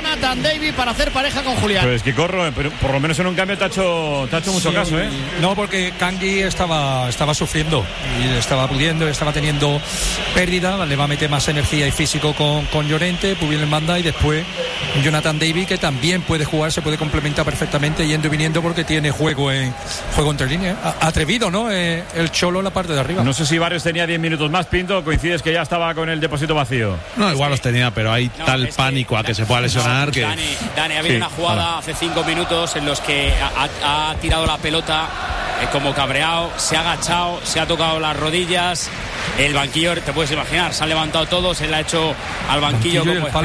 Jonathan David para hacer pareja con Julián. Pues que corro, pero por lo menos en un cambio te ha hecho mucho caso, ¿eh? No, porque Kangui estaba sufriendo y estaba pudiendo, estaba teniendo pérdida, le va a meter más energía y físico con Llorente, Pubil manda, y después Jonathan David, que también puede jugar, se puede complementar perfectamente yendo y viniendo porque tiene juego entre líneas. Atrevido, ¿no? El Cholo en la parte de arriba. No sé si Barrios tenía 10 minutos más, Pinto, coincides que ya estaba con el depósito vacío. No, igual los tenía, pero hay tal pánico a que se pueda lesionar que... Dani, ha habido una jugada hace 5 minutos en los que ha tirado la pelota como cabreado, se ha agachado, se ha tocado las rodillas. El banquillo, te puedes imaginar, se han levantado todos, él ha hecho al banquillo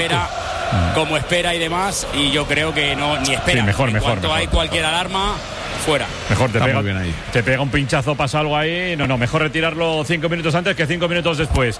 como espera y demás, y yo creo que no, ni espera. Sí, mejor. Hay cualquier alarma, fuera. Mejor te pega un pinchazo, pasa algo ahí. No, mejor retirarlo 5 minutos antes que 5 minutos después.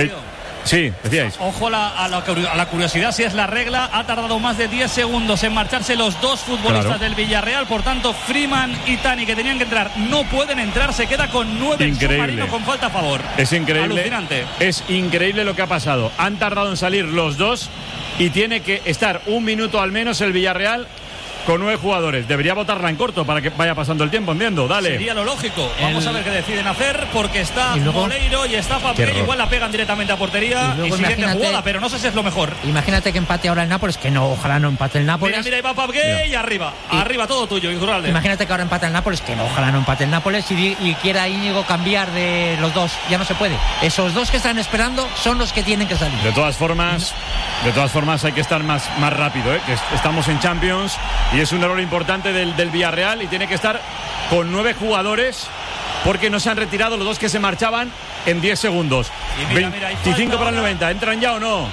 Sí, decíais. Ojo a la curiosidad, si es la regla. Ha tardado más de 10 segundos en marcharse los dos futbolistas del Villarreal. Por tanto, Freeman y Tani, que tenían que entrar, no pueden entrar. Se queda con 9 el submarino con falta a favor. Es increíble. Alucinante. Es increíble lo que ha pasado. Han tardado en salir los dos y tiene que estar un minuto al menos el Villarreal con 9 jugadores. Debería botarla en corto para que vaya pasando el tiempo, entiendo. Dale. Sería lo lógico. Vamos a ver qué deciden hacer, porque está Moleiro y está Fabio. Igual la pegan directamente a portería y siguiente jugada, pero no sé si es lo mejor. Imagínate que empate ahora el Nápoles, que no, ojalá no empate el Nápoles. Mira, ahí va Fabio y arriba todo tuyo, Iturralde. Imagínate que ahora empate el Nápoles, que no, ojalá no empate el Nápoles y quiera Íñigo cambiar de los dos. Ya no se puede. Esos dos que están esperando son los que tienen que salir. De todas formas hay que estar más rápido, ¿eh? Que estamos en Champions y es un error importante del Villarreal, y tiene que estar con 9 jugadores porque no se han retirado los dos que se marchaban en 10 segundos. Y mira, 25 para el 90. ¿Entran ya o no?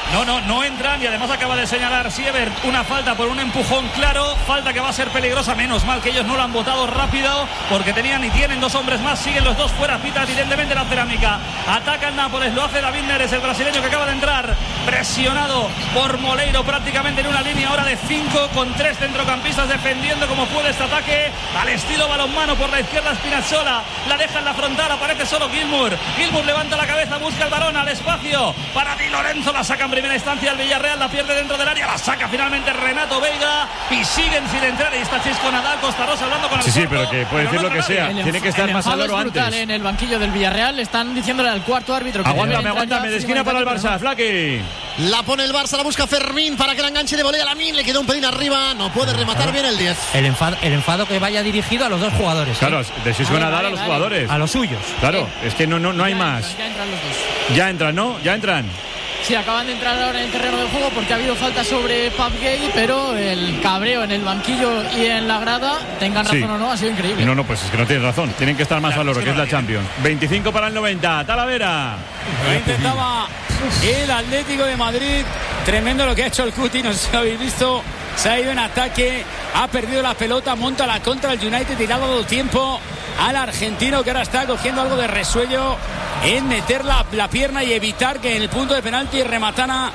No entran, y además acaba de señalar Siebert una falta por un empujón claro, falta que va a ser peligrosa. Menos mal que ellos no lo han votado rápido, porque tenían y tienen 2 hombres más, siguen los dos fuera, pita evidentemente la Cerámica. Ataca el Nápoles, lo hace David Neres, el brasileño que acaba de entrar, presionado por Moleiro prácticamente en una línea ahora de 5, con 3 centrocampistas defendiendo como puede este ataque, al estilo balonmano. Por la izquierda Spinazzola, la deja en la frontal, aparece solo Gilmour levanta la cabeza, busca el balón al espacio para Di Lorenzo, la saca en primera instancia el Villarreal, la pierde dentro del área, la saca finalmente Renato Veiga y siguen sin entrar. Y está Chisco Nadal, Costa Rosa hablando con el Sí, pero que puede decir lo que sea. Tiene que estar más al oro antes. En el banquillo del Villarreal están diciéndole al cuarto árbitro que aguántame, de esquina para el Barça, Flaky. La pone el Barça, la busca Fermín para que la enganche de volea. Lamin le quedó un pelín arriba, no puede rematar bien el 10. El enfado que vaya dirigido a los dos jugadores. Claro, de Chisco Nadal a los jugadores. A los suyos. Claro, es que no hay más. Ya entran los dos. Ya entran, ¿no? Ya entran. Sí, acaban de entrar ahora en el terreno de juego porque ha habido falta sobre Pap Gay, pero el cabreo en el banquillo y en la grada, tengan razón o no, ha sido increíble. No, pues es que no tienes razón. Tienen que estar más al oro, que es la Champions. 25 para el 90. Talavera. Lo intentaba el Atlético de Madrid. Tremendo lo que ha hecho el Cuti, no sé si lo habéis visto. Se ha ido en ataque, ha perdido la pelota, monta la contra el United y le ha dado tiempo al argentino, que ahora está cogiendo algo de resuello en meter la pierna y evitar que en el punto de penalti rematara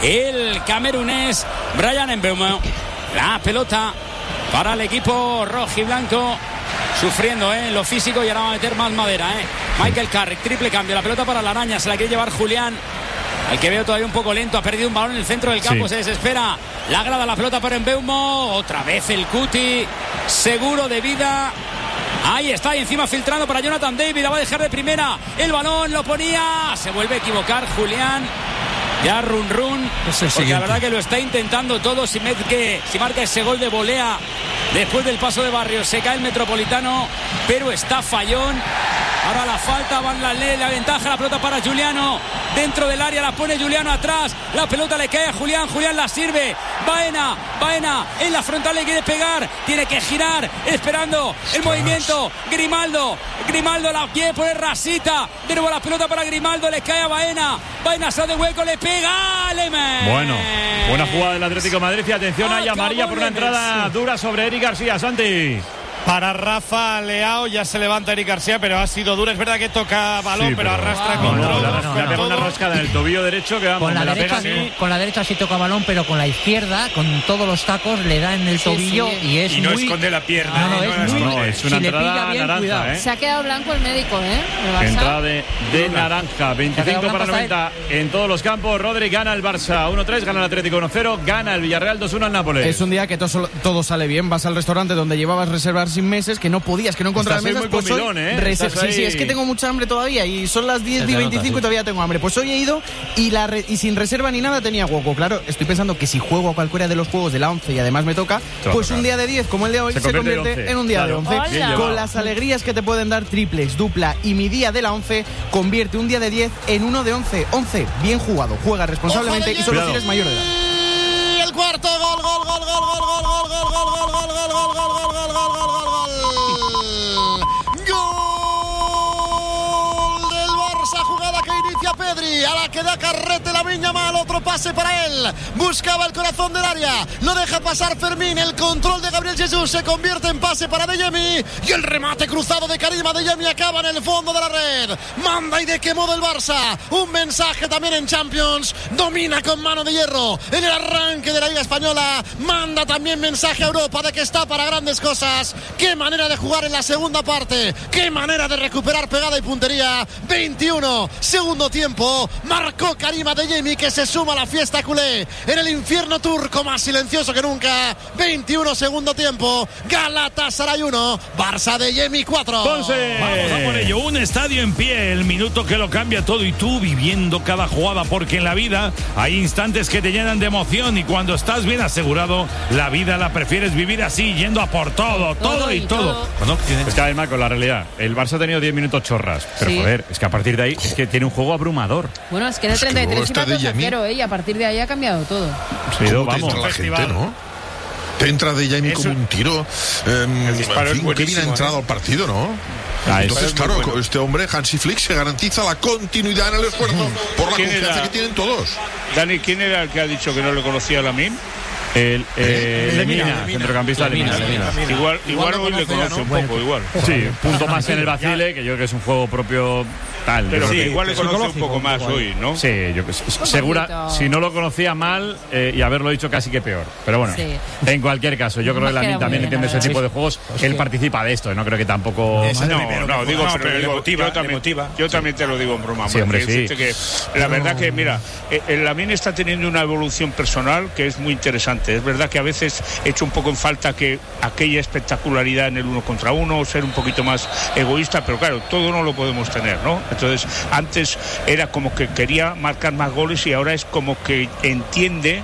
el camerunés Bryan Mbeumo. La pelota para el equipo rojiblanco, sufriendo en lo físico, y ahora va a meter más madera. Michael Carrick, triple cambio, la pelota para la araña, se la quiere llevar Julián, al que veo todavía un poco lento, ha perdido un balón en el centro del campo, se desespera, la grada, la pelota para Mbeumo, otra vez el Cuti, seguro de vida. Ahí está, y encima filtrando para Jonathan David, la va a dejar de primera, el balón lo ponía, se vuelve a equivocar Julián, ya run, porque la verdad que lo está intentando todo. Si marca ese gol de volea después del paso de Barrios, se cae el Metropolitano, pero está fallón. Ahora la falta, van la ventaja, la pelota para Giuliano, dentro del área, la pone Giuliano atrás, la pelota le cae a Julián la sirve, Baena en la frontal, le quiere pegar, tiene que girar, esperando el movimiento, Grimaldo la quiere poner rasita, de nuevo la pelota para Grimaldo, le cae a Baena sale de hueco, le pega a Lemes. Bueno, buena jugada del Atlético de Madrid, y atención, hay amarilla por una entrada dura sobre Eric García, Santi. para Rafa Leao. Ya se levanta Eric García, pero ha sido dura. Es verdad que toca balón, Sí, pero arrastra con le todo. ha pegado una rascada en el tobillo derecho que vamos, Con la derecha sí toca balón, pero con la izquierda, con todos los tacos, le da en el tobillo y es no muy... esconde la pierna. Es una entrada naranja, ¿eh? Se ha quedado blanco el médico, el Barça. Entrada de naranja, 25 para 90 en todos los campos. Rodri gana el Barça 1-3, gana el Atlético 1-0, gana el Villarreal 2-1 al Nápoles. Es un día que todo sale bien. Vas al restaurante donde llevabas reservar sin meses, que no podías, que no encontrabas mesas. Muy pues comilón, hoy sí, es que tengo mucha hambre todavía y son las 10:25 y todavía tengo hambre. Pues hoy he ido y sin reserva ni nada tenía hueco. Claro, estoy pensando que si juego a cualquiera de los juegos de la 11 y además me toca, pues un día de 10 como el de hoy se convierte en un día de 11. Con las alegrías que te pueden dar triples, dupla y mi día de la 11, convierte un día de 10 en uno de 11. 11, bien jugado, juega responsablemente y solo si eres mayor de edad. Y el cuarto gol, gol, gol, gol, gol, gol, gol, gol, gol, gol, gol, gol, gol, gol, gol, gol, gol, gol, gol, gol. Gol del Barça, jugada que inicia Pedri, a la que da carrete Lamine Yamal, otro pase para él, buscaba el corazón del área, lo deja pasar Fermín, el control de Gabriel Jesús se convierte en pase para Adeyemi y el remate cruzado de Karim Adeyemi acaba en el fondo de la red. Manda y de qué modo el Barça, un mensaje también en Champions, domina con mano de hierro en el arranque de la Liga Española, manda también mensaje a Europa de que está para grandes cosas. Qué manera de jugar en la segunda parte, qué manera de recuperar pegada y puntería. 21, segundo tiempo, marcó Karim Adeyemi, que se suma a la fiesta culé en el infierno turco más silencioso que nunca. 21, segundo tiempo, Galatasaray 1, Barça Adeyemi 4. Vamos a por ello, un estadio en pie, el minuto que lo cambia todo y tú viviendo cada jugada, porque en la vida hay instantes que te llenan de emoción y cuando estás bien asegurado, la vida la prefieres vivir así, yendo a por todo y todo. Es que además con la realidad, el Barça ha tenido 10 minutos chorras, pero joder, es que a partir de ahí es que tiene un juego abrumador. Bueno, es que en el 33 iba 2-0, y a partir de ahí ha cambiado todo. Sí, vamos, te entra la gente, ¿no? Te entra de Jaime como un tiro. El disparo en fin, qué bien ha entrado al partido, ¿no? Entonces, claro, con este hombre, Hansi Flick, se garantiza la continuidad en el esfuerzo por la confianza que tienen todos. Dani, ¿quién era el que ha dicho que no le conocía a Lamine? Lemina, centrocampista Lemina. Igual hoy le conoce un poco, igual. Sí, punto más en el Bacile, que yo creo que es un juego propio tal. Pero sí, igual le conoce un poco más hoy, ¿no? Sí, yo segura, si no lo conocía mal y haberlo dicho casi que peor. Pero bueno, en cualquier caso, yo creo que Lamine también entiende ese tipo de juegos, que él participa de esto, no creo que tampoco... No, digo, pero le motiva. Yo también te lo digo en broma. Sí, hombre, sí. Que la verdad que, mira, el Lamine está teniendo una evolución personal que es muy interesante. Es verdad que a veces he hecho un poco en falta que aquella espectacularidad en el 1 contra 1, ser un poquito más egoísta, pero claro, todo no lo podemos tener, ¿no? Entonces, antes era como que quería marcar más goles y ahora es como que entiende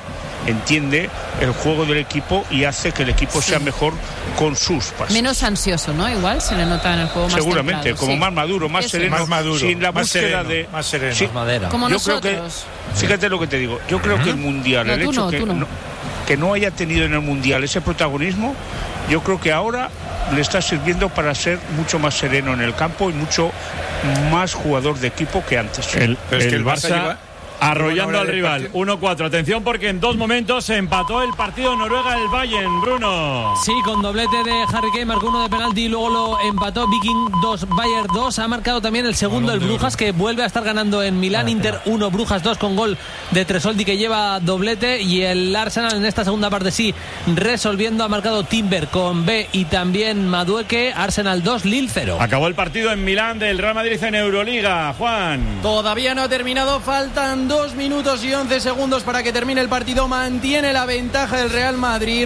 el juego del equipo y hace que el equipo sea mejor con sus pases. Menos ansioso, ¿no? Igual se le nota en el juego más seguramente, templado, como más maduro, más sereno, sin la búsqueda de... Más sereno, sí, más madera. Como yo nosotros. Creo que, fíjate lo que te digo, yo creo que el Mundial, el hecho que no haya tenido en el Mundial ese protagonismo, yo creo que ahora le está sirviendo para ser mucho más sereno en el campo y mucho más jugador de equipo que antes. El Barça arrollando al rival, 1-4. Atención porque en 2 momentos se empató el partido Noruega el Bayern, Bruno. Sí, con doblete de Harry Kane, marcó uno de penalti y luego lo empató Viking 2, Bayern 2. Ha marcado también el segundo el Brujas, que vuelve a estar ganando en Milán. Inter 1, Brujas 2 con gol de Tresoldi, que lleva doblete. Y el Arsenal en esta segunda parte sí resolviendo, ha marcado Timber con B y también Madueke. Arsenal 2, Lille 0. Acabó el partido en Milán del Real Madrid en Euroliga, Juan. Todavía no ha terminado, faltan 2 minutos y 11 segundos para que termine el partido. Mantiene la ventaja del Real Madrid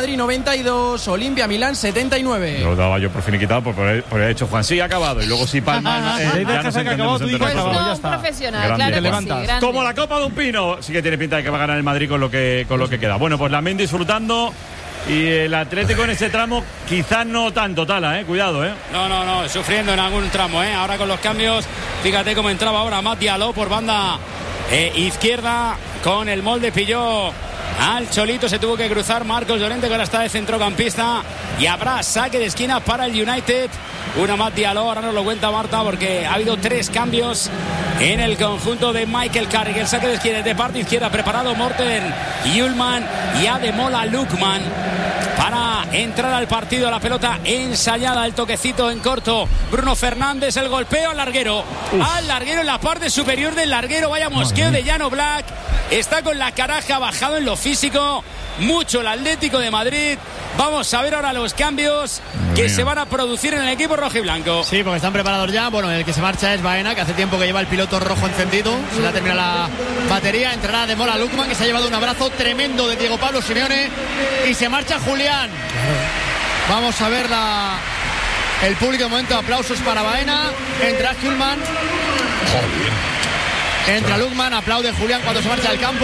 92, Olimpia Milán 79. Lo daba yo por finiquitado por haber hecho Juan. Sí, ha acabado. Y luego si Palma ya nos entendemos entre nosotros. Ya está. Profesional, claro que sí, grande. Como la Copa de un Pino. Sí que tiene pinta de que va a ganar el Madrid con lo que queda. Bueno, pues Lamine disfrutando. Y el Atlético en ese tramo quizás no tanto, Tala, cuidado, No, sufriendo en algún tramo, ahora con los cambios. Fíjate cómo entraba ahora Mat Diallo por banda izquierda con el molde, pilló al Cholito, se tuvo que cruzar Marcos Llorente, que ahora está de centrocampista, y habrá saque de esquina para el United. Una Mat Diallo, ahora nos lo cuenta Marta, porque ha habido 3 cambios en el conjunto de Michael Carrick. El saque de esquina de parte izquierda preparado Morten Hjulmand y Ademola Lookman. para entrar al partido. La pelota ensayada, el toquecito en corto. Bruno Fernández, el golpeo al larguero. Al larguero en la parte superior del larguero. Vaya mosqueo de Jan Oblak. Está con la caraja bajado en lo físico. Mucho el Atlético de Madrid. Vamos a ver ahora los cambios que se van a producir en el equipo rojiblanco. Sí, porque están preparados ya. Bueno, el que se marcha es Baena, que hace tiempo que lleva el piloto rojo encendido. Se le ha terminado la batería. Entrará de Mola Lukman, que se ha llevado un abrazo tremendo de Diego Pablo Simeone. Y se marcha Julián. Vamos a ver el público de momento. Aplausos para Baena. Entra Kuhlman. Entra Lukman. Aplaude Julián cuando se marcha del campo.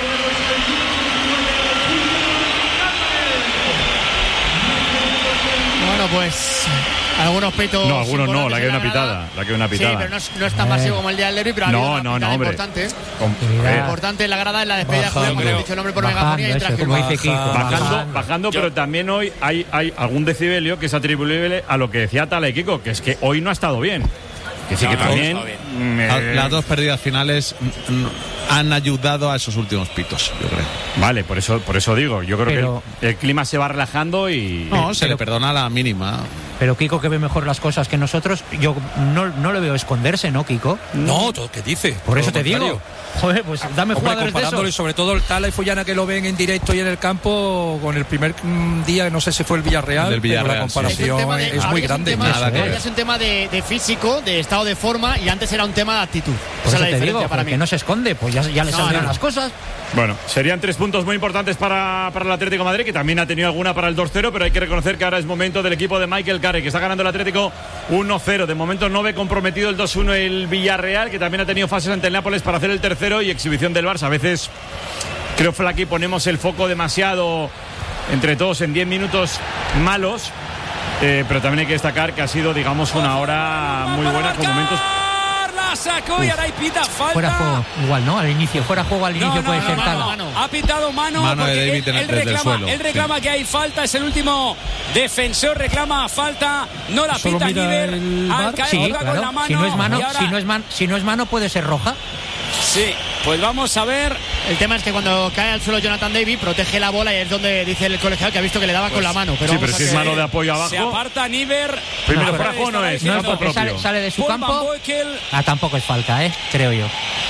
Bueno, pues algunos pitos. No, algunos no, la que hay una pitada. Sí, pero no es tan masivo como el día del derbi, pero no, ha habido una hombre. Importante. Importante en la grada en la despedida de Julián, cuando he dicho el nombre por megafonía y entra Bajando, pero también hoy hay algún decibelio que es atribuible a lo que decía Tala y Kiko, que es que hoy no ha estado bien. Que sí, que también las dos pérdidas finales han ayudado a esos últimos pitos, yo creo. Vale, por eso digo, yo creo que el clima se va relajando y... No, se le perdona la mínima. Pero Kiko, que ve mejor las cosas que nosotros, yo no le veo esconderse, ¿no, Kiko? No, ¿qué dice? Por eso te digo. Joder, pues dame jugadores comparándolo, de esos. Y sobre todo el Tala y Follana, que lo ven en directo y en el campo, con el primer día, no sé si fue el Villarreal, del Villarreal, pero la comparación es muy grande. Es un tema de físico, de estado de forma, y antes era un tema de actitud. Esa es la diferencia para mí. Que no se esconde, pues ya le saldrán las cosas. Bueno, serían 3 puntos muy importantes para el Atlético de Madrid, que también ha tenido alguna para el 2-0, pero hay que reconocer que ahora es momento del equipo de Michael Carey, que está ganando el Atlético 1-0. De momento no ve comprometido el 2-1 el Villarreal, que también ha tenido fases ante el Nápoles para hacer el tercero, y exhibición del Barça. A veces creo, Flaky, ponemos el foco demasiado entre todos en 10 minutos malos, pero también hay que destacar que ha sido, digamos, una hora muy buena con momentos... Sacó y ahora hay pita falta. Fuera juego, igual, ¿no? Al inicio, fuera juego al inicio puede ser tal. Ha pitado mano de David él reclama que hay falta, es el último defensor, reclama falta, no la pita Niver. Sí, claro. Con la mano, si no es mano puede ser roja. Sí, pues vamos a ver. El tema es que cuando cae al suelo Jonathan David protege la bola y es donde dice el colegial que ha visto que le daba con la mano. Pero sí, pero si es mano de apoyo abajo. Se aparta Niver. Primero fuera juego no es. No, porque sale de su campo. Tampoco es falta, creo yo.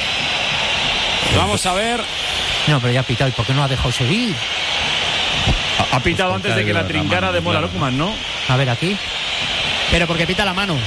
Vamos a ver. No, pero ya ha pitado. ¿Y por qué no ha dejado seguir? Ha pitado antes de que la trincara de Mola Lukman, ¿no? A ver, aquí. Pero porque pita la mano.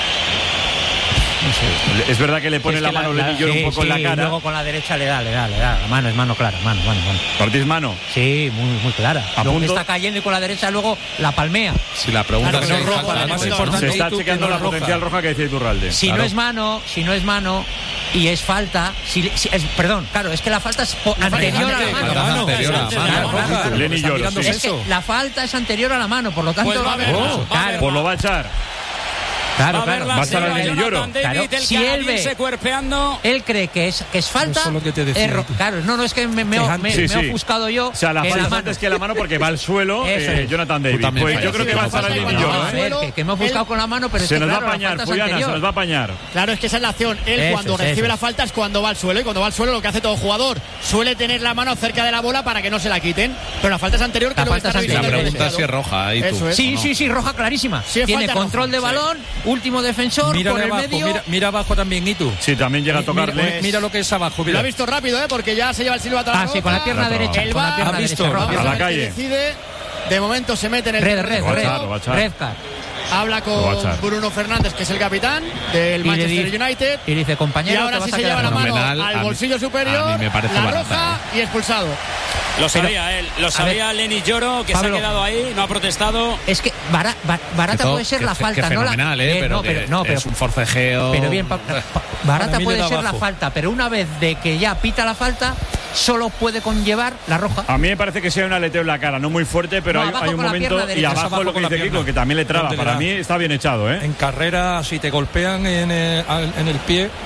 No sé. Es verdad que le pone la mano Lenny Lloro un poco en la cara. Y luego con la derecha le da. La mano es mano clara. Mano. ¿Para ti es mano? Sí, muy clara. Luego está cayendo y con la derecha luego la palmea. Si la pregunta es roja, se está chequeando la potencial roja que decía Iturralde. Si no es mano y es falta, perdón, claro, es que la falta es anterior a la mano. Lenny Lloro. Es que la falta es anterior a la mano, por lo tanto pues lo va a echar. Claro. Va a estar el Lloro. Si él ve, él cree que es falta. Eso es lo que te decía. Claro, no, es que me he ofuscado yo. O sea, la falta antes que la mano porque va al suelo Jonathan David. Pues yo creo que va a estar el Lloro. Que me he ofuscado con la mano, pero se nos va a apañar, Follana, se nos va a apañar. Claro, es que esa es la acción. Él cuando recibe la falta es cuando va al suelo, y cuando va al suelo lo que hace todo jugador suele tener la mano cerca de la bola para que no se la quiten. Pero la falta es anterior. La pregunta es si es roja. Sí, roja clarísima. Tiene control de balón. Último defensor, mira por el abajo, medio. Mira abajo también, Itu. Sí, también llega a tocarle. Mira lo que es abajo. Lo ha visto rápido, porque ya se lleva el silbato a la sí, con la pierna derecha. Él va a la calle. Decide, de momento se mete en el red card. Habla con Bruno Fernández, que es el capitán del Manchester United. Y dice, compañero, y ahora sí se lleva la mano al bolsillo superior, la roja y expulsado. Lo sabía Lenny Lloro, que Pablo, se ha quedado ahí, no ha protestado. Es que barata puede ser la falta, fenomenal, ¿no? Pero es un forcejeo. Pero bien, barata puede ser la falta, pero una vez de que ya pita la falta, solo puede conllevar la roja. A mí me parece que sea un aleteo en la cara, no muy fuerte, pero hay un momento y abajo lo que dice Kiko, que también le traba. Para mí está bien echado, En carrera, si te golpean en el pie,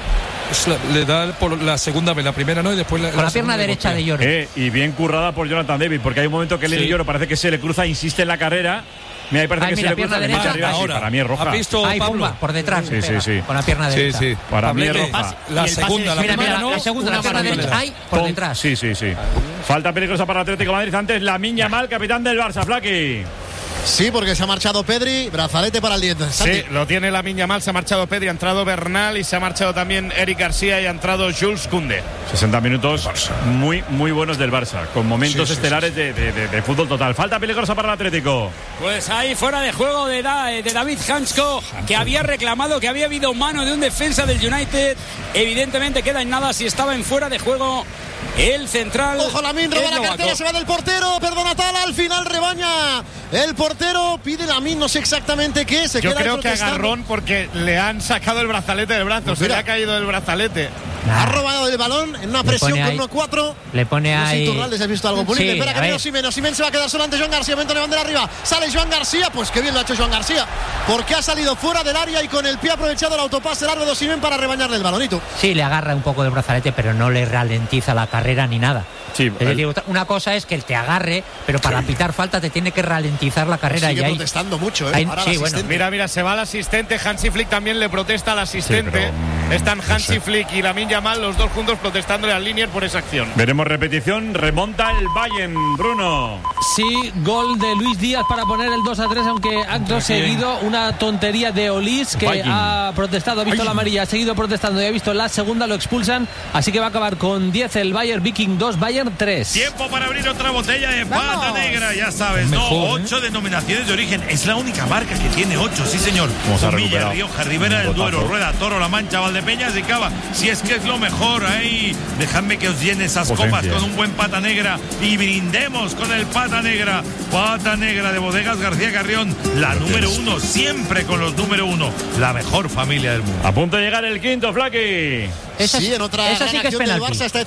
le da por la segunda vez, la primera no, y después con la pierna derecha de Llorente. Y bien currada por Jonathan David, porque hay un momento que Lenny Lloro parece que se le cruza, insiste en la carrera. Mira, ahí parece que se le cruza derecha. Arriba, ahora, para mí es roja. ¿Ha visto Pablo? Por detrás. Sí. Con la pierna derecha. Sí. Para mí es roja. La segunda, la primera no. La segunda, la pierna derecha. Ahí, por detrás. Sí. Falta peligrosa para el Atlético de Madrid. Antes Lamine Yamal, capitán del Barça, Flaky. Sí, porque se ha marchado Pedri, brazalete para el diente. Sí, lo tiene Lamine Yamal, se ha marchado Pedri, ha entrado Bernal y se ha marchado también Eric García y ha entrado Jules Koundé. 60 minutos muy buenos del Barça, con momentos estelares de fútbol total. Falta peligrosa para el Atlético. Pues ahí fuera de juego de David Hansko, que había reclamado que había habido mano de un defensa del United. Evidentemente queda en nada si estaba en fuera de juego el central. Ojo, Lamine roba la cartera, se va del portero, perdona Tala, al final rebaña el portero, pide Lamine, no sé exactamente qué, se Yo queda creo que agarrón porque le han sacado el brazalete del brazo, se le ha caído el brazalete. Ha robado el balón en una presión con 1-4. Le pone ahí. Iturralde, ¿has visto algo? Pulido, espera que viene Osimhen. Osimhen se va a quedar solo ante Joan García. Momento de bandera arriba. Sale Joan García. Pues qué bien lo ha hecho Joan García. Porque ha salido fuera del área y con el pie ha aprovechado el autopase largo de Osimhen para rebañarle el balonito. Sí, le agarra un poco del brazalete, pero no le ralentiza la carrera ni nada. Sí, es decir, una cosa es que él te agarre, pero para pitar falta te tiene que ralentizar la carrera. Sigue y ahí protestando mucho, bueno. Mira, se va el asistente. Hansi Flick también le protesta al asistente. Están Hansi Flick y Lamine Yamal, los dos juntos protestándole al Linier por esa acción. Veremos repetición. Remonta el Bayern, Bruno. Sí, gol de Luis Díaz para poner el 2-3, aunque acto seguido una tontería de Olís que ha protestado, ha visto la amarilla, ha seguido protestando y ha visto la segunda, lo expulsan, así que va a acabar con 10 el Bayern, Viking 2, Bayern 3. Tiempo para abrir otra botella de pata negra, ya sabes, mejor, 8 denominaciones de origen, es la única marca que tiene 8, sí señor. Comilla, Rioja, Ribera del Duero, Rueda, Toro, La Mancha, Valdepeñas y Cava. Si es que es lo mejor, ahí dejadme que os llene esas copas con un buen pata negra y brindemos con el pata negra. Pata negra de Bodegas García Carrión, la número 1, siempre con los número 1, la mejor familia del mundo. A punto de llegar el quinto, Flaky. Sí, en otra esa sí que es penalti. Barça está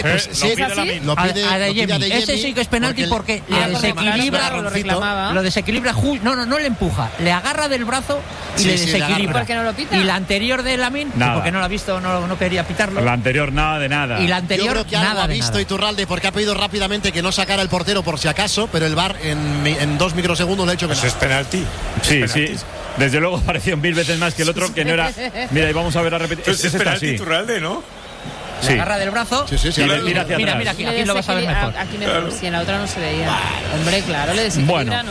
lo pide Adeyemi. Ese sí que es penalti porque le desequilibra, lo desequilibra, no le empuja, le agarra del brazo y le desequilibra. ¿Por qué no lo pita? Y la anterior de Lamine, porque no lo ha visto, no quería pitarlo. La anterior nada de nada. Y la anterior, yo creo que algo ha visto Iturralde porque ha pedido rápidamente que no sacara el portero por si acaso, pero el VAR en 2 microsegundos le ha hecho que no. Es penalti. Sí. Desde luego pareció 1000 veces más que el otro, que no era. Mira, y vamos a ver a repetir. Es penalti Iturralde, ¿no? Le agarra del brazo. Mira hacia mira, aquí lo vas a ver mejor. Aquí mejor, si en la otra no se veía. Hombre, claro, le desequilibra, ¿no?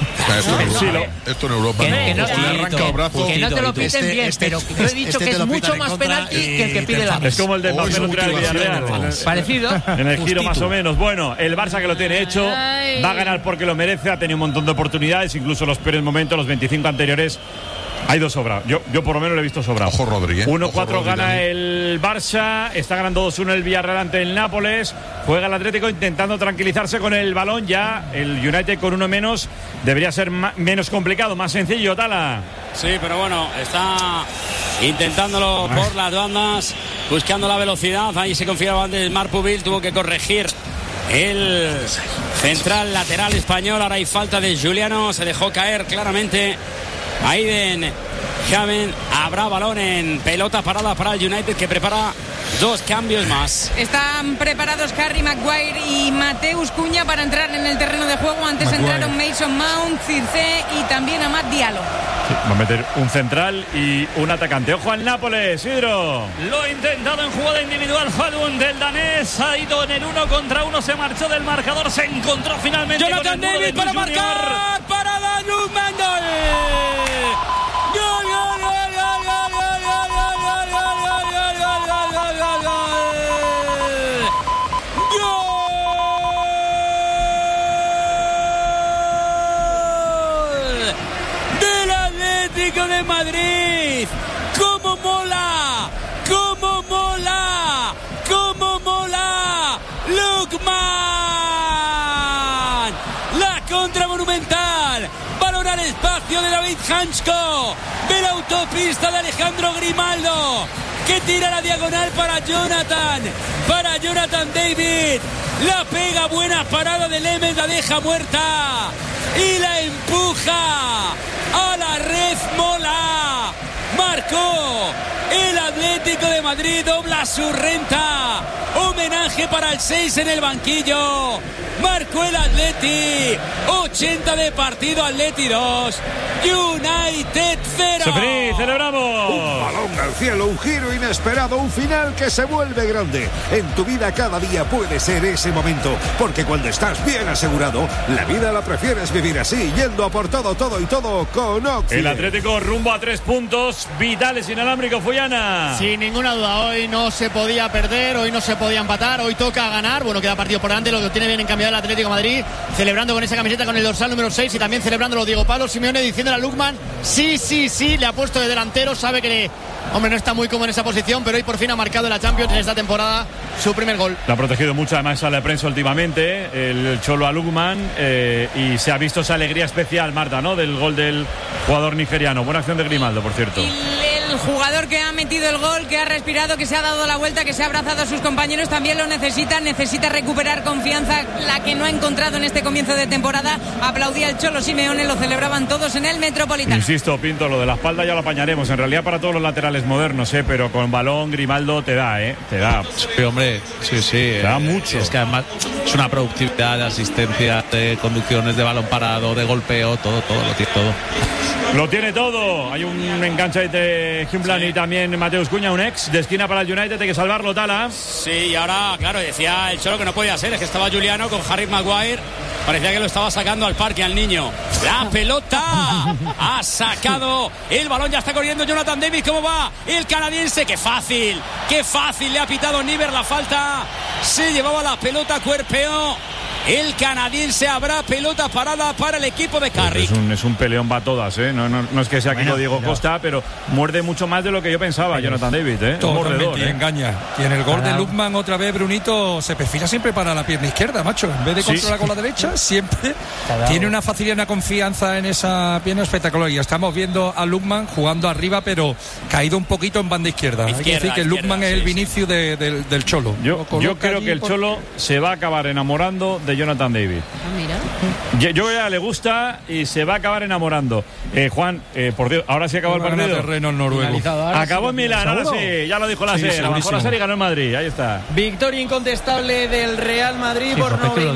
Esto en Europa que no. Le arranca el brazo. Que no te lo piten bien, pero yo he dicho que es mucho más penalti que el que pide la. Es como el de papel neutral Villarreal. Parecido. En el giro más o menos. Bueno, el Barça que lo tiene hecho va a ganar porque lo merece. Ha tenido un montón de oportunidades, incluso los peores momentos, los 25 anteriores. Ha ido sobrado. Yo por lo menos lo he visto sobrado. Ojo Rodríguez. 1-4 gana el Barça. Está ganando 2-1 el Villarreal ante el Nápoles. Juega el Atlético intentando tranquilizarse con el balón. Ya el United con uno menos debería ser menos complicado, más sencillo, Tala. Sí, pero bueno, está intentándolo por las bandas, buscando la velocidad. Ahí se confiaba antes Marpubil, tuvo que corregir el central lateral español. Ahora hay falta de Juliano, se dejó caer claramente Aiden Javen. Habrá balón en pelota parada para el United, que prepara 2 cambios más. Están preparados Harry Maguire y Mateus Cunha para entrar en el terreno de juego. Antes entraron Mason Mount, Circe y también Amad Diallo. Sí, va a meter un central y un atacante. Ojo al Nápoles, Isidro. Lo ha intentado en jugada individual Falun del danés. Ha ido en el 1 contra 1, se marchó del marcador, se encontró finalmente Jonathan con el David para marcar. Para Danus Mendel. De Madrid. ¡Cómo mola! ¡Cómo mola! ¡Cómo mola! ¡Lukman! La contra monumental. Balón al espacio de David Hansko. Ve la autopista de Alejandro Grimaldo, que tira la diagonal para Jonathan David. La pega, buena parada de Lemes, la deja muerta y la empuja a la red. Mola. Marc Marcó el Atlético de Madrid, dobla su renta. Homenaje para el 6 en el banquillo. Marcó el Atleti. 80 de partido, Atleti 2. United 0. Sofrí, celebramos. Un balón al cielo, un giro inesperado, un final que se vuelve grande. En tu vida cada día puede ser ese momento, porque cuando estás bien asegurado, la vida la prefieres vivir así, yendo a por todo, todo y todo con Occi. El Atlético rumbo a 3 puntos vitales, inalámbrico, Fuyana. Sin ninguna duda, hoy no se podía perder, hoy no se podía empatar, hoy toca ganar. Bueno, queda partido por delante, lo que tiene bien encaminado el Atlético de Madrid, celebrando con esa camiseta con el dorsal número 6 y también celebrándolo Diego Pablo Simeone, diciéndole a Lukman, sí, le ha puesto de delantero, sabe que hombre, no está muy cómodo en esa posición, pero hoy por fin ha marcado en la Champions en esta temporada su primer gol. Le ha protegido mucho además a la prensa últimamente, el Cholo a Lukman, y se ha visto esa alegría especial, Marta, ¿no?, del gol del jugador nigeriano. Buena acción de Grimaldo, por cierto. El jugador que ha metido el gol, que ha respirado, que se ha dado la vuelta, que se ha abrazado a sus compañeros, también lo necesita recuperar confianza, la que no ha encontrado en este comienzo de temporada. Aplaudía el Cholo Simeone, lo celebraban todos en el Metropolitano. Insisto, Pinto, lo de la espalda ya lo apañaremos, en realidad para todos los laterales modernos, pero con balón Grimaldo te da. Sí, hombre, sí. Te da mucho. Es que además es una productividad de asistencia, de conducciones, de balón parado, de golpeo, todo, lo tiene todo. Lo tiene todo. Hay un enganche de Humblan y también Mateus Cunha, un ex de esquina para el United. Hay que salvarlo, Tala. Sí, y ahora, claro, decía el Cholo que no podía ser. Es que estaba Juliano con Harry Maguire. Parecía que lo estaba sacando al parque al niño. La pelota ha sacado el balón. Ya está corriendo Jonathan David. ¿Cómo va el canadiense? Qué fácil le ha pitado Niver la falta. Se llevaba la pelota, cuerpeó el canadiense. Habrá pelota parada para el equipo de Carrick. Es un peleón para todas, no es que sea aquí Diego Costa, pero muerde mucho más de lo que yo pensaba, Jonathan David, Totalmente, y engaña. Y en el gol de Lukman otra vez Brunito se perfila siempre para la pierna izquierda, macho. En vez de controlar con la derecha, siempre tiene una facilidad, una confianza en esa pierna espectacular. Y estamos viendo a Lukman jugando arriba, pero caído un poquito en banda izquierda. Hay que decir que Lukman es el Vinicius del Cholo. Yo creo que el Cholo se va a acabar enamorando de Jonathan David. Mira. Yo ya le gusta y se va a acabar enamorando. Juan, por Dios, ahora sí acabó el partido. Terreno noruego. Acabó en Milán, ahora sí, ya lo dijo la SER. Bajó la SER y ganó en Madrid, ahí está. Victoria incontestable del Real Madrid por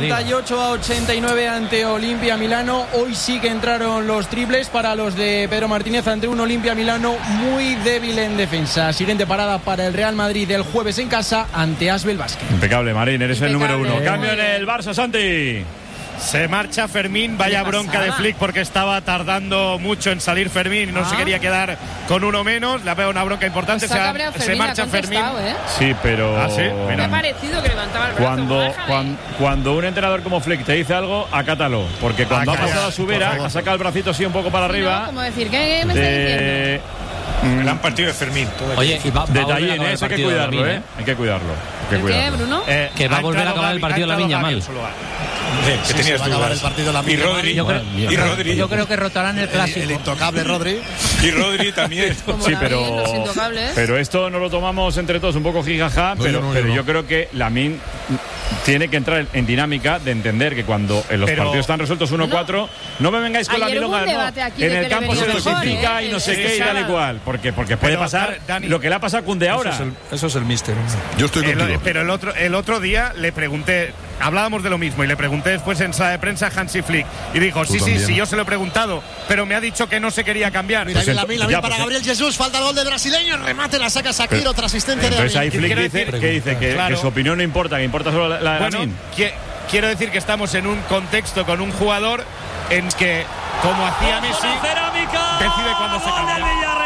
98-89 ante Olimpia Milano. Hoy sí que entraron los triples para los de Pedro Martínez ante un Olimpia Milano muy débil en defensa. Siguiente parada para el Real Madrid el jueves en casa ante Asbel Basket. Impecable, Marín, eres el número 1. Cambio en el Barça, Santi. Se marcha Fermín, vaya bronca de Flick porque estaba tardando mucho en salir Fermín y no se quería quedar con uno menos. Le ha pegado una bronca importante. Se marcha Fermín. Sí, pero me ha parecido que levantaba el brazo. Cuando un entrenador como Flick te dice algo, acátalo, porque cuando ha pasado a su vera, ha sacado el bracito así un poco para arriba. No, como decir, ¿qué me está diciendo? Gran partido de Fermín. Oye, detallín, hay que cuidarlo, Hay que cuidarlo. ¿Qué, Bruno? Que va a volver a acabar el partido la Viña mal. Que tenías que acabar el partido la y Rodri. Yo creo que rotarán el clásico. El intocable Rodri. Y Rodri también. Sí, pero esto no lo tomamos entre todos un poco jijaja, pero yo creo que Lamine tiene que entrar en dinámica de entender que cuando los partidos están resueltos 1-4, no me vengáis con la milonga, en el campo se dosifica y no sé qué y tal y cual, porque puede pasar lo que le ha pasado a Koundé ahora. Eso es el míster. Yo estoy contigo. Pero el otro día le pregunté, hablábamos de lo mismo y le pregunté después en sala de prensa a Hansi Flick y dijo, sí, yo se lo he preguntado, pero me ha dicho que no se quería cambiar. Mira, Lamine para Gabriel Jesús, falta el gol del brasileño, remate, la saca Shakir, otra asistente de Lamine. Ahí Flick dice que su opinión no importa, que importa solo la de Lamine. Quiero decir que estamos en un contexto con un jugador en que, como hacía Messi, decide cuándo se cambia.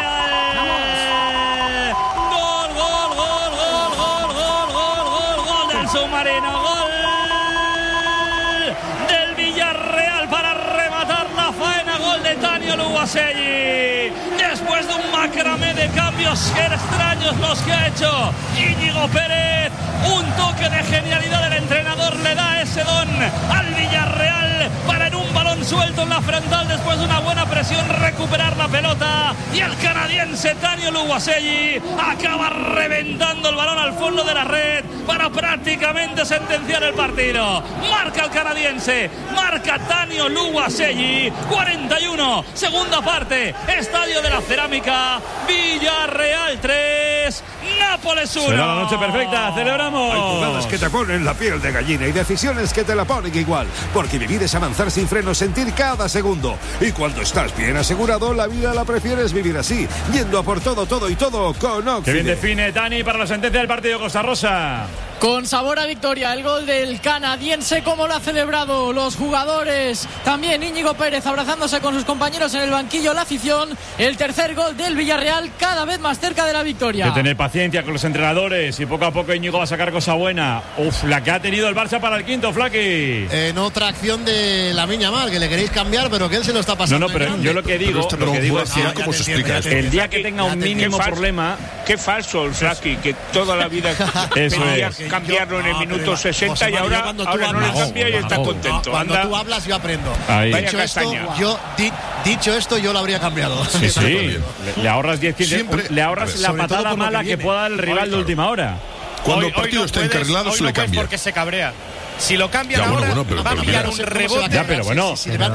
Gol del submarino, gol del Villarreal para rematar la faena, gol de Tania Luguaselli. Después de un macramé de cambios extraños los que ha hecho Íñigo Pérez, un toque de genialidad del entrenador le da ese don al Villarreal para en un balón suelto en la frontal después de una buena presión, recuperar la pelota, y el canadiense Tanio Luwaseyi acaba reventando el balón al fondo de la red para prácticamente sentenciar el partido. Marca el canadiense, marca Tanio Luwaseyi. 41, segunda parte, Estadio de la Cerámica, Villarreal 3, Nápoles 1. Será la noche perfecta, celebramos. Hay jugadas que te ponen la piel de gallina y decisiones que te la ponen igual, porque vivir es avanzar sin freno, sentir cada segundo. Y cuando estás bien asegurado, la vida la prefieres vivir así, yendo a por todo, todo y todo con Occident. Que bien define Dani para la sentencia del partido Costa Rosa. Con sabor a victoria, el gol del canadiense, como lo ha celebrado los jugadores. También Íñigo Pérez abrazándose con sus compañeros en el banquillo, la afición. El tercer gol del Villarreal, cada vez más cerca de la victoria. Hay que tener paciencia con los entrenadores y poco a poco Íñigo va a sacar cosa buena. Uf, la que ha tenido el Barça para el quinto, Flaki. En otra acción de Lamine Yamal, que le queréis cambiar, pero que él se lo está pasando. No, pero yo lo que digo, es que ¿cómo se explica esto? el día que tenga un mínimo problema. Qué falso el Flaki, que toda la vida pedía cambiarlo en el minuto 60 y ahora no le cambia y está contento. Cuando tú hablas yo aprendo. Dicho esto, yo lo habría cambiado. Sí. Le ahorras 10 le ahorras la patada mala que pueda dar el rival de última hora. Cuando el partido está encarrilado se le cambia. Porque se cabrea. Si lo cambian ahora, va a pillar un rebote. Ya, pero bueno.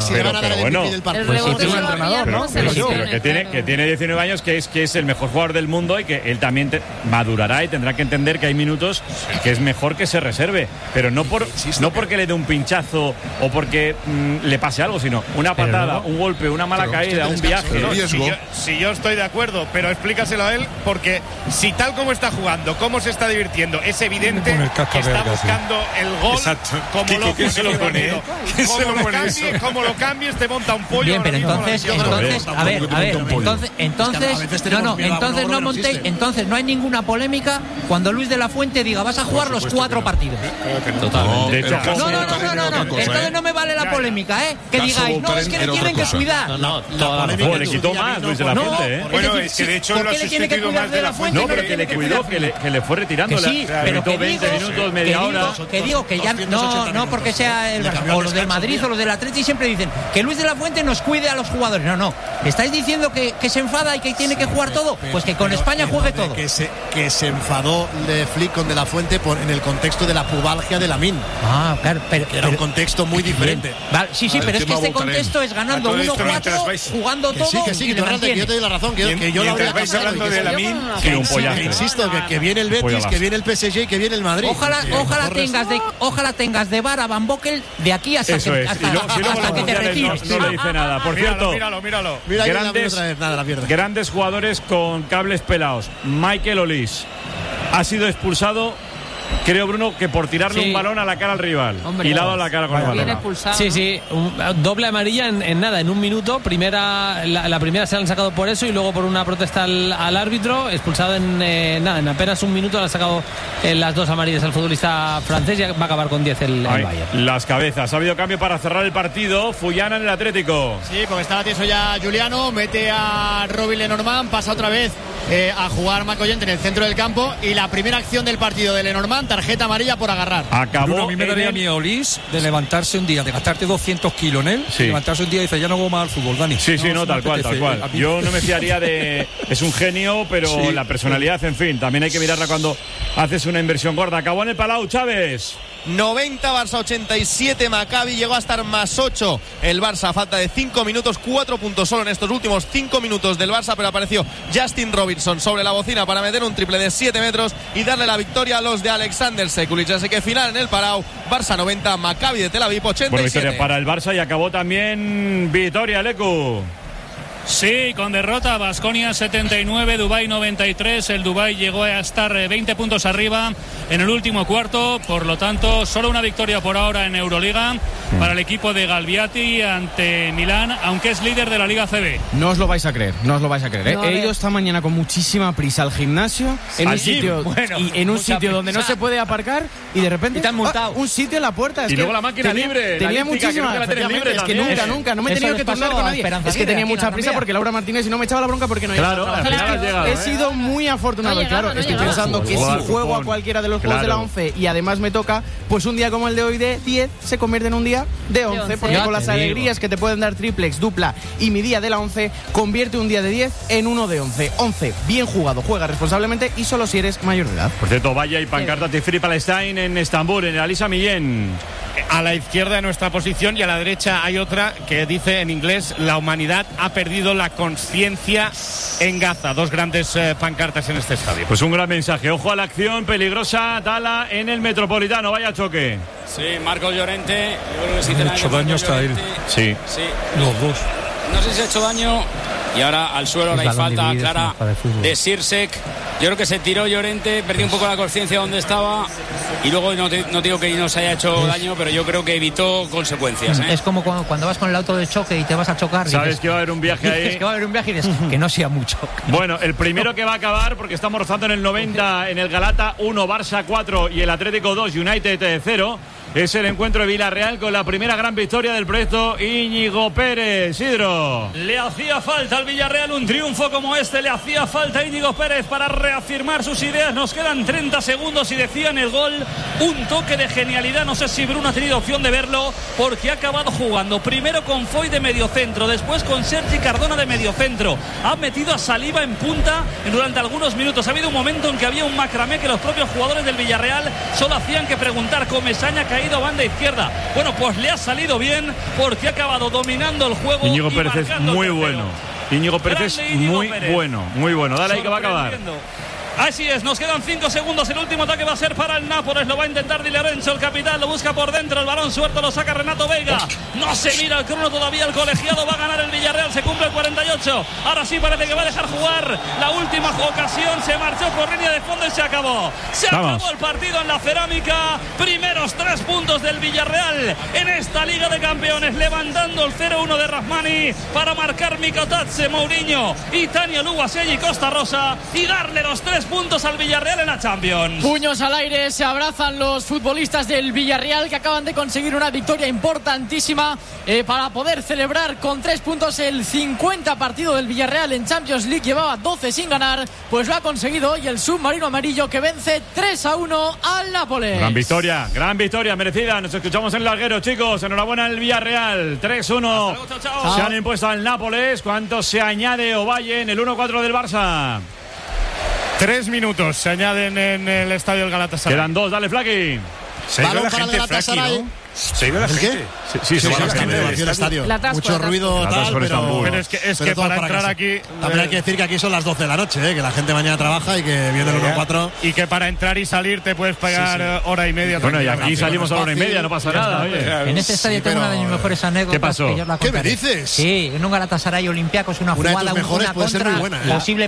Pero que tiene 19 años, que es el mejor jugador del mundo y que él también madurará y tendrá que entender que hay minutos que es mejor que se reserve. Pero no porque le dé un pinchazo o porque le pase algo, sino una patada, un golpe, una mala caída, un viaje. Si yo estoy de acuerdo, pero explícaselo a él, porque si tal como está jugando, cómo se está divirtiendo, es evidente que está buscando el gol. Como lo cambies te monta un pollo. Bien, pero entonces no hay ninguna polémica cuando Luis de la Fuente diga vas a jugar los 4 partidos. Totalmente. Entonces no me vale la polémica, que digáis, no, es que le tienen que cuidar. Le quitó más Luis de la Fuente, Bueno, es que de hecho lo ha sustituido más de la Fuente. No, pero que le cuidó, que le fue retirando. Sí, pero que 20 minutos, media hora. Que digo que ya no porque sea el o los del Madrid o los del Atleti siempre dicen que Luis de la Fuente nos cuide a los jugadores. No. ¿Estáis diciendo que se enfada y que tiene que jugar todo? Pues que con España juegue todo. Que se enfadó de Flick con de la Fuente en el contexto de la pubalgia de Lamine. Claro, pero era un contexto muy diferente. Vale, sí, pero es que este contexto es ganando 1-4, jugando todo. Que yo te doy la razón, que yo lo habría cambiado. Hablando de Lamine, insisto, que viene el Betis, que viene el PSG y que viene el Madrid. Ojalá tengas de VAR a Van Boekel de aquí hasta que te retires. No le dice nada. Por cierto, míralo. Grandes jugadores con cables pelados. Michael Olise ha sido expulsado. Creo, Bruno, que por tirarle un balón a la cara al rival. Y le ha dado la cara con el balón. Sí, doble amarilla en un minuto. La primera se la han sacado por eso y luego por una protesta al árbitro. Expulsado en apenas un minuto. Le han sacado las 2 amarillas al futbolista francés y va a acabar con 10 el Bayern. Las cabezas. Ha habido cambio para cerrar el partido. Fullana en el Atlético. Sí, porque estaba tieso ya Juliano. Mete a Robin Lenormand. Pasa otra vez a jugar Macoyente en el centro del campo. Y la primera acción del partido de Lenormand, tarjeta amarilla por agarrar. Acabó. A mí me daría miedo Olise de levantarse un día, de gastarte 200 kilos en él, levantarse un día y dice ya no hago más al fútbol, Dani. Tal cual. Yo no me fiaría de. Es un genio, pero la personalidad, en fin, también hay que mirarla cuando haces una inversión gorda. Acabó en el Palau, Chávez. 90 Barça 87 Maccabi, llegó a estar más 8 el Barça a falta de 5 minutos, 4 puntos solo en estos últimos 5 minutos del Barça, pero apareció Justin Robinson sobre la bocina para meter un triple de 7 metros y darle la victoria a los de Alexander Sekulic. Así que final en el Palau, Barça 90, Maccabi de Tel Aviv 87. Bueno, victoria para el Barça y acabó también Vitoria, Lecu. Sí, con derrota, Baskonia 79, Dubái 93. El Dubái llegó a estar 20 puntos arriba en el último cuarto. Por lo tanto, solo una victoria por ahora en Euroliga para el equipo de Galviati ante Milán, aunque es líder de la Liga CB. No os lo vais a creer. He ido esta mañana con muchísima prisa al gimnasio, en un sitio donde no se puede aparcar y de repente te han multado. Un sitio en la puerta. Y luego la máquina libre. Tenía muchísima. Es que nunca, no me he tenido que turnar con nadie. Es que tenía mucha prisa porque Laura Martínez, si no me echaba la bronca porque no Claro, al final has llegado, he sido muy afortunado. Y claro, estoy pensando que si juego a cualquiera de los juegos de la 11 y además me toca, pues un día como el de hoy de 10 se convierte en un día de 11. Porque con las alegrías que te pueden dar triplex, dupla y mi día de la 11, convierte un día de 10 en uno de 11. 11, bien jugado, juega responsablemente y solo si eres mayor de edad. Por cierto, vaya y pancarta Tifri Palestine en Estambul, en el Alisa Millén. A la izquierda de nuestra posición y a la derecha hay otra que dice en inglés: la humanidad ha perdido la conciencia en Gaza. Dos grandes pancartas en este estadio. Pues un gran mensaje. Ojo a la acción peligrosa, Tala en el Metropolitano. Vaya choque. Sí, Marcos Llorente. Yo creo que sí, ha hecho daño hasta él. Sí. Los dos. No sé si ha hecho daño. Y ahora al suelo, ahora hay falta clara de Sirsek. Yo creo que se tiró Llorente, perdió un poco la conciencia donde estaba. Y luego no digo que no se haya hecho daño, pero yo creo que evitó consecuencias. Es como cuando vas con el auto de choque y te vas a chocar. Sabes dices, que va a haber un viaje ahí. Que va a haber un viaje y dices que no sea mucho. Bueno, el primero que va a acabar, porque estamos rozando en el 90, en el Galata 1, Barça 4 y el Atlético 2, United 0. Es el encuentro de Villarreal con la primera gran victoria del proyecto Íñigo Pérez. Isidro. Le hacía falta al Villarreal un triunfo como este, le hacía falta a Íñigo Pérez para reafirmar sus ideas. Nos quedan 30 segundos y decían el gol, un toque de genialidad. No sé si Bruno ha tenido opción de verlo, porque ha acabado jugando primero con Foy de mediocentro, después con Sergi Cardona de mediocentro. Ha metido a Saliba en punta durante algunos minutos. Ha habido un momento en que había un macramé que los propios jugadores del Villarreal solo hacían que preguntar. Comesaña ha caído banda izquierda. Bueno, pues le ha salido bien porque ha acabado dominando el juego. Íñigo Pérez es muy bueno. Íñigo Pérez es muy bueno. Dale ahí que va a acabar. Así es, nos quedan 5 segundos. El último ataque va a ser para el Nápoles. Lo va a intentar Di Lorenzo, el capitán. Lo busca por dentro. El balón suelto lo saca Renato Veiga. No se mira el crono todavía. El colegiado va a ganar el Villarreal. Se cumple el 48. Ahora sí parece que va a dejar jugar la última ocasión. Se marchó por línea de fondo y se acabó. Se acabó el partido en la Cerámica. Primeros 3 puntos del Villarreal en esta Liga de Campeones. Levantando el 0-1 de Rahmani para marcar Mikotadze, Mourinho y Tania Luguaselli Costa Rosa y darle los 3 puntos al Villarreal en la Champions. Puños al aire, se abrazan los futbolistas del Villarreal que acaban de conseguir una victoria importantísima para poder celebrar con 3 puntos el 50 partido del Villarreal en Champions League. Llevaba 12 sin ganar, pues lo ha conseguido hoy el submarino amarillo que vence 3-1 al Nápoles. Gran victoria merecida. Nos escuchamos en Larguero, chicos. Enhorabuena al Villarreal. 3-1 se han impuesto al Nápoles. ¿Cuánto se añade Ovalle en el 1-4 del Barça? 3 minutos se añaden en el estadio del Galatasaray. Quedan 2, dale Flaky. Se ha ido la gente, Flaky, ¿no? ¿Se ha ido la gente? Sí, se va el estadio. Mucho ruido tal, pero es que para entrar aquí... También hay que decir que aquí son las 12 de la noche, que la gente mañana trabaja y que viene el 1-4. Y que para entrar y salir te puedes pagar hora y media. Bueno, y aquí salimos a la hora y media, no pasa nada. Oye. En este estadio tengo una de mis mejores anécdotas. ¿Qué pasó? ¿Qué me dices? Sí, en un Galatasaray Olympiacos, una jugada, una contra, posible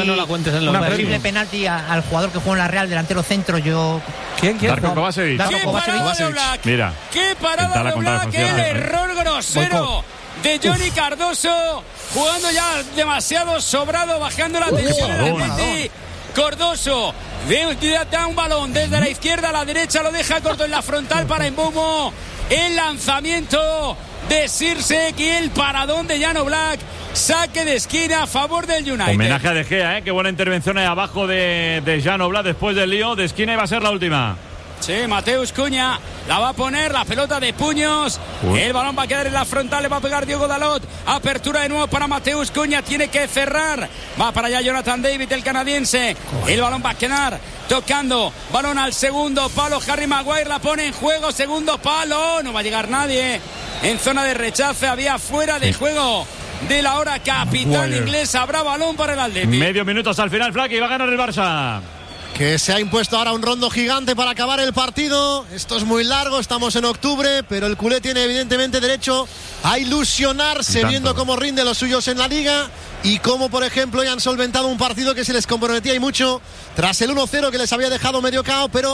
penalti al jugador que juega en la Real, delantero centro. ¿Quién? Darko Kovačević. Mira. ¡Qué parada de Oblak! ¡El error grosero de Johnny Cardoso! Jugando ya demasiado sobrado, bajando la tensión en el Mendy. Cardoso da un balón desde la izquierda a la derecha, lo deja corto en la frontal para Mbeumo. El lanzamiento de Sirsek y el paradón de Jan Oblak. Saque de esquina a favor del United. Homenaje a De Gea, qué buena intervención ahí abajo de Jan Oblak después del lío. De esquina iba a ser la última. Sí, Mateus Cunha la va a poner, la pelota de puños. El balón va a quedar en la frontal, le va a pegar Diogo Dalot. Apertura de nuevo para Mateus Cunha, tiene que cerrar. Va para allá Jonathan David, el canadiense. El balón va a quedar tocando. Balón al segundo palo, Harry Maguire la pone en juego, segundo palo. No va a llegar nadie. En zona de rechace, había fuera de juego de la hora capitán inglés. Habrá balón para el Atleti. Medio minuto hasta el final, Flaky, va a ganar el Barça. Que se ha impuesto ahora un rondo gigante para acabar el partido. Esto es muy largo, estamos en octubre, pero el culé tiene evidentemente derecho a ilusionarse viendo cómo rinde los suyos en la Liga y cómo, por ejemplo, ya han solventado un partido que se les comprometía y mucho tras el 1-0 que les había dejado medio cao, pero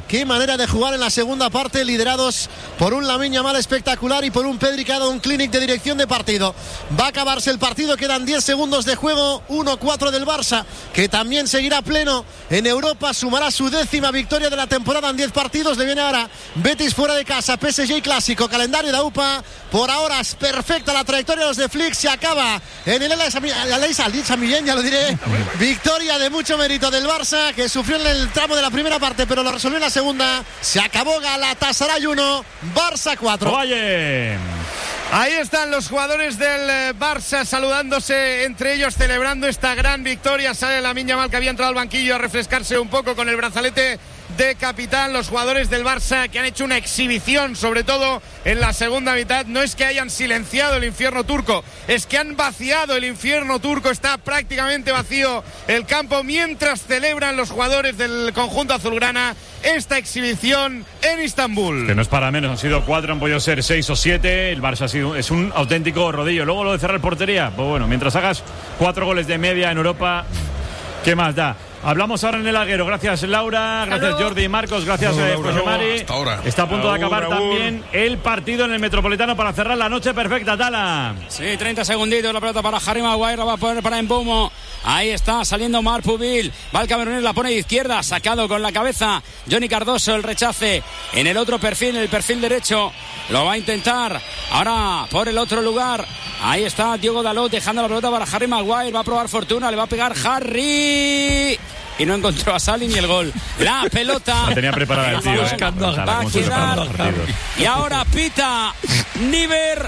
qué manera de jugar en la segunda parte, liderados por un Lamine Yamal espectacular y por un Pedri que ha dado un clinic de dirección de partido. Va a acabarse el partido, quedan 10 segundos de juego, 1-4 del Barça, que también seguirá pleno en Europa, sumará su 10ª victoria de la temporada en 10 partidos. Le viene ahora Betis fuera de casa, PSG y Clásico, calendario de UPA. Por ahora es perfecta la trayectoria de los de Flick, se acaba en el Saint-Millán, ya lo diré. Victoria de mucho mérito del Barça, que sufrió en el tramo de la primera parte, pero lo resolvió en la segunda. Se acabó Galatasaray 1, Barça 4. Oye. Ahí están los jugadores del Barça saludándose entre ellos, celebrando esta gran victoria. Sale Lamine Yamal, que había entrado al banquillo a refrescarse un poco con el brazalete de capitán. Los jugadores del Barça, que han hecho una exhibición, sobre todo en la segunda mitad. No es que hayan silenciado el infierno turco, es que han vaciado el infierno turco. Está prácticamente vacío el campo mientras celebran los jugadores del conjunto azulgrana esta exhibición en Istambul. Que no es para menos, han sido 4, han podido ser 6 o 7. El Barça es un auténtico rodillo. Luego lo de cerrar portería, pues bueno, mientras hagas 4 goles de media en Europa, ¿qué más da? Hablamos ahora en el Alguero. Gracias, Laura. Gracias, Jordi y Marcos. Gracias, José Mari. Está a punto de acabar también el partido en el Metropolitano para cerrar la noche perfecta, Tala. Sí, 30 segunditos. La pelota para Harry Maguire. La va a poner para Mbeumo. Ahí está saliendo Marc Pubil. Va el camerunés, la pone de izquierda. Sacado con la cabeza Johnny Cardoso. El rechace en el otro perfil, en el perfil derecho. Lo va a intentar. Ahora por el otro lugar. Ahí está Diogo Dalot dejando la pelota para Harry Maguire. Va a probar fortuna. Le va a pegar Harry. Y no encontró a Sali ni el gol. La pelota. La tenía preparada el tío. Va a quedar. Y ahora pita Niver.